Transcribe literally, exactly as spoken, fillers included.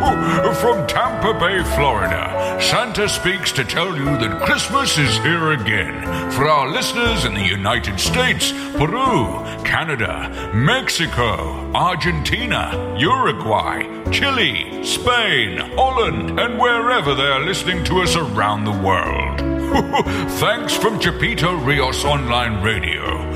From Tampa Bay, Florida, Santa speaks to tell you that Christmas is here again. For our listeners in the United States, Peru, Canada, Mexico, Argentina, Uruguay, Chile, Spain, Holland, and wherever they are listening to us around the world. Thanks from Chapito Rios Online Radio.